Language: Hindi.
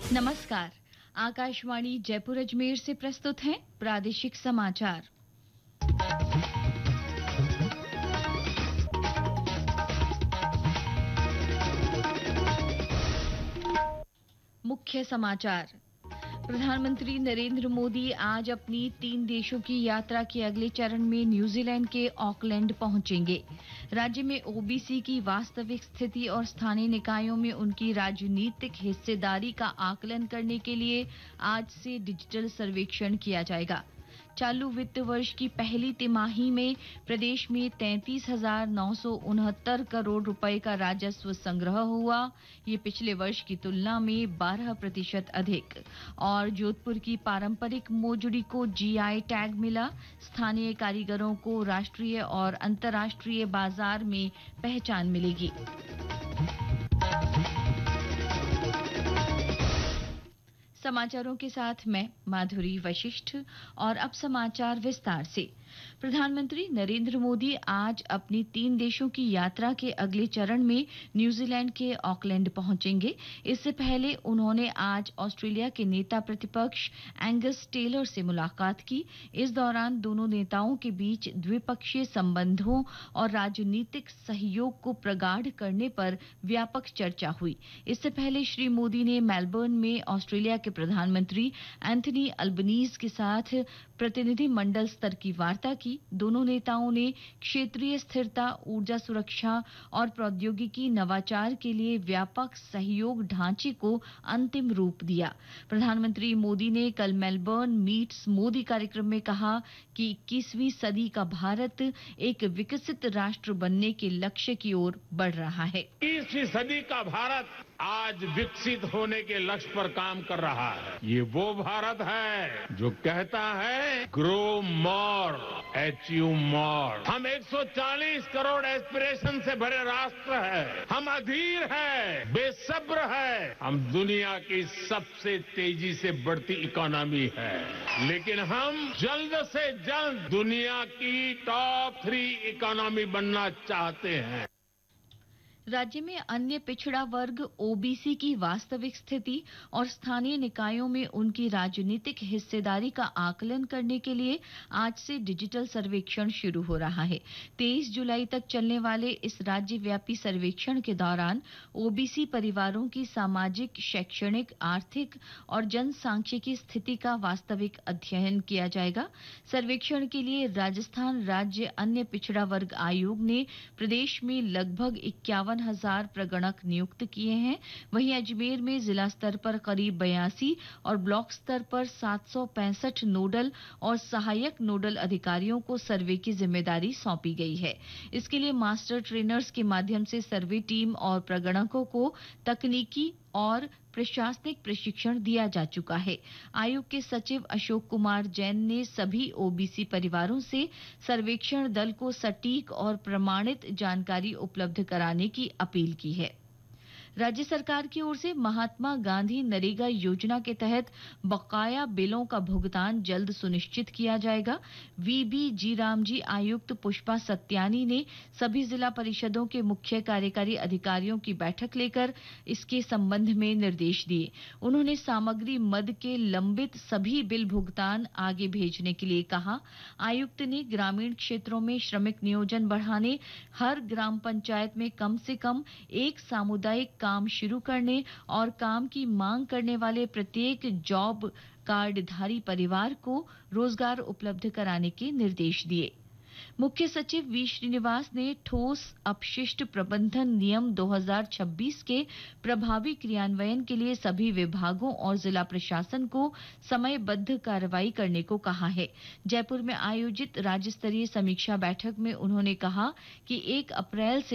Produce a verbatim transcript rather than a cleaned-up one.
नमस्कार। आकाशवाणी जयपुर अजमेर से प्रस्तुत हैं प्रादेशिक समाचार। मुख्य समाचार। प्रधानमंत्री नरेंद्र मोदी आज अपनी तीन देशों की यात्रा के अगले चरण में न्यूजीलैंड के ऑकलैंड पहुंचेंगे। राज्य में ओबीसी की वास्तविक स्थिति और स्थानीय निकायों में उनकी राजनीतिक हिस्सेदारी का आकलन करने के लिए आज से डिजिटल सर्वेक्षण किया जाएगा। चालू वित्त वर्ष की पहली तिमाही में प्रदेश में तैंतीस हजार नौ सौ उनहत्तर करोड़ रुपए का राजस्व संग्रह हुआ। ये पिछले वर्ष की तुलना में बारह प्रतिशत अधिक। और जोधपुर की पारंपरिक मोजड़ी को जीआई टैग मिला। स्थानीय कारीगरों को राष्ट्रीय और अंतर्राष्ट्रीय बाजार में पहचान मिलेगी। समाचारों के साथ मैं माधुरी वशिष्ठ। और अब समाचार विस्तार से। प्रधानमंत्री नरेंद्र मोदी आज अपनी तीन देशों की यात्रा के अगले चरण में न्यूजीलैंड के ऑकलैंड पहुंचेंगे। इससे पहले उन्होंने आज ऑस्ट्रेलिया के नेता प्रतिपक्ष एंगस टेलर से मुलाकात की। इस दौरान दोनों नेताओं के बीच द्विपक्षीय संबंधों और राजनीतिक सहयोग को प्रगाढ़ करने पर व्यापक चर्चा हुई। इससे पहले श्री मोदी ने मेलबर्न में ऑस्ट्रेलिया के प्रधानमंत्री एंथनी अल्बनीज के साथ प्रतिनिधि मंडल स्तर की वार्ता की। दोनों नेताओं ने क्षेत्रीय स्थिरता, ऊर्जा सुरक्षा और प्रौद्योगिकी नवाचार के लिए व्यापक सहयोग ढांचे को अंतिम रूप दिया। प्रधानमंत्री मोदी ने कल मेलबर्न मीट्स मोदी कार्यक्रम में कहा कि इक्कीसवीं सदी का भारत एक विकसित राष्ट्र बनने के लक्ष्य की ओर बढ़ रहा है। इक्कीसवीं सदी का भारत आज विकसित होने के लक्ष्य पर काम कर रहा है। ये वो भारत है जो कहता है ग्रो मोर, अचीव मोर। हम एक सौ चालीस करोड़ एस्पिरेशन से भरे राष्ट्र है। हम अधीर है, बेसब्र है। हम दुनिया की सबसे तेजी से बढ़ती इकोनॉमी है, लेकिन हम जल्द से जल्द दुनिया की टॉप थ्री इकोनॉमी बनना चाहते हैं। राज्य में अन्य पिछड़ा वर्ग ओबीसी की वास्तविक स्थिति और स्थानीय निकायों में उनकी राजनीतिक हिस्सेदारी का आकलन करने के लिए आज से डिजिटल सर्वेक्षण शुरू हो रहा है। तेईस जुलाई तक चलने वाले इस राज्यव्यापी सर्वेक्षण के दौरान ओबीसी परिवारों की सामाजिक, शैक्षणिक, आर्थिक और जनसांख्यिकी स्थिति का वास्तविक अध्ययन किया जाएगा। सर्वेक्षण के लिए राजस्थान राज्य अन्य पिछड़ा वर्ग आयोग ने प्रदेश में लगभग इक्यावन हजार प्रगणक नियुक्त किए हैं। वहीं अजमेर में जिला स्तर पर करीब बयासी और ब्लॉक स्तर पर सात सौ पैंसठ नोडल और सहायक नोडल अधिकारियों को सर्वे की जिम्मेदारी सौंपी गई है। इसके लिए मास्टर ट्रेनर्स के माध्यम से सर्वे टीम और प्रगणकों को तकनीकी और प्रशासनिक प्रशिक्षण दिया जा चुका है। आयोग के सचिव अशोक कुमार जैन ने सभी ओबीसी परिवारों से सर्वेक्षण दल को सटीक और प्रमाणित जानकारी उपलब्ध कराने की अपील की है। राज्य सरकार की ओर से महात्मा गांधी नरेगा योजना के तहत बकाया बिलों का भुगतान जल्द सुनिश्चित किया जाएगा। वीबी जी रामजी आयुक्त पुष्पा सत्यानी ने सभी जिला परिषदों के मुख्य कार्यकारी अधिकारियों की बैठक लेकर इसके संबंध में निर्देश दिए। उन्होंने सामग्री मद के लंबित सभी बिल भुगतान आगे भेजने के लिए कहा। आयुक्त ने ग्रामीण क्षेत्रों में श्रमिक नियोजन बढ़ाने, हर ग्राम पंचायत में कम से कम एक सामुदायिक काम शुरू करने और काम की मांग करने वाले प्रत्येक जॉब कार्डधारी परिवार को रोजगार उपलब्ध कराने के निर्देश दिए। मुख्य सचिव वी श्रीनिवास ने ठोस अपशिष्ट प्रबंधन नियम दो हज़ार छब्बीस के प्रभावी क्रियान्वयन के लिए सभी विभागों और जिला प्रशासन को समयबद्ध कार्रवाई करने को कहा है। जयपुर में आयोजित राज्य स्तरीय समीक्षा बैठक में उन्होंने कहा कि एक अप्रैल से